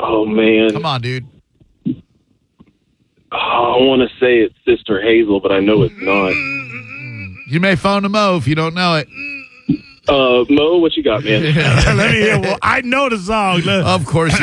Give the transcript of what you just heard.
Oh, man. Come on, dude. I want to say it's Sister Hazel, but I know it's not. You may phone to Mo if you don't know it. Mo, what you got, man? Let me hear. Well, I know the song. Of course you